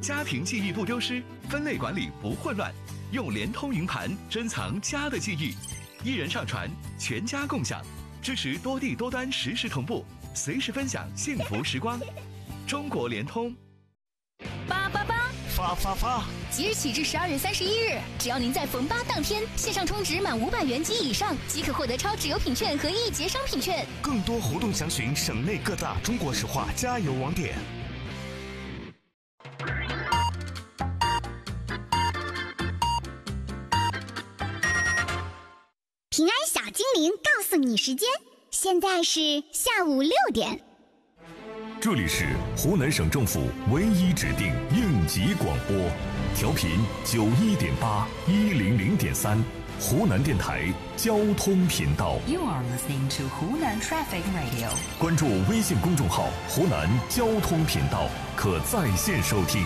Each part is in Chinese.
家庭记忆不丢失，分类管理不混乱，用联通云盘珍藏家的记忆，一人上传，全家共享，支持多地多端实时同步，随时分享幸福时光。中国联通。 发！ 即日起至12月31日，只要您在逢8当天线上充值满500元及以上，即可获得超值优品券和1节商品券。 更多活动详询省内各大中国石化加油网点。 平安小精灵告诉你时间，现在是下午6点。 这里是湖南省政府唯一指定应急广播，调频91.8、100.3，湖南电台交通频道。 You are listening to 湖南 Traffic Radio。 关注微信公众号“湖南交通频道”，可在线收听。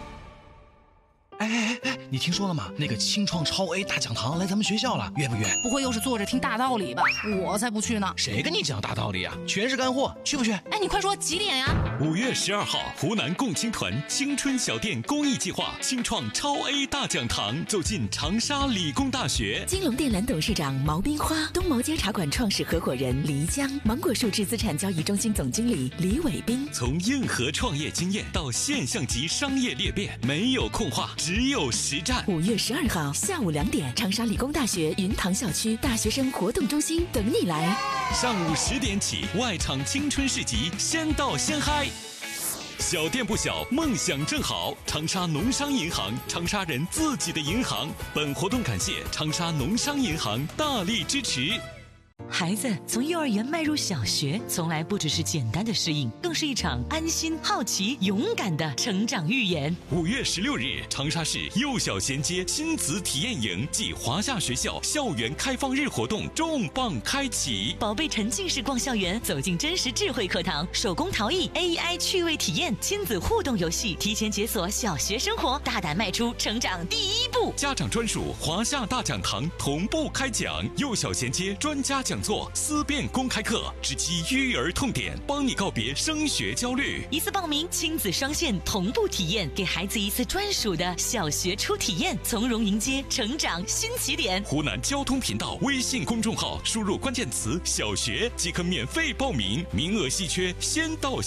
你听说了吗？那个清创超 A 大讲堂来咱们学校了，约不约？ 不会又是坐着听大道理吧？我才不去呢！ 谁跟你讲大道理啊？全是干货，去不去？ 哎，你快说几点呀 ？5月12号，湖南共青团青春小店公益计划清创超 A 大讲堂走进长沙理工大学。 金龙电缆董事长毛冰花，东毛街茶馆创始合伙人黎江，芒果树智资产交易中心总经理李伟斌。 从硬核创业经验到现象级商业裂变，没有空话，只有实战。 5月12号下午2点，长沙理工大学云塘校区大学生活动中心等你来。 上午10点起，外场青春市集，先到先嗨。小店不小，梦想正好。长沙农商银行，长沙人自己的银行。本活动感谢长沙农商银行大力支持。 孩子从幼儿园迈入小学，从来不只是简单的适应，更是一场安心、好奇、勇敢的成长寓言。 5月16日，长沙市幼小衔接亲子体验营暨华夏学校校园开放日活动重磅开启， 宝贝沉浸式逛校园，走进真实智慧课堂，手工陶艺、AI 趣味体验、亲子互动游戏，提前解锁小学生活，大胆迈出成长第一步。 家长专属华夏大讲堂同步开讲，幼小衔接专家讲座、思辨公开课，直击育儿痛点，帮你告别升学焦虑。 一次报名，亲子双线同步体验，给孩子一次专属的小学初体验，从容迎接成长新起点。 湖南交通频道微信公众号输入关键词“小学”即可免费报名，名额稀缺，先到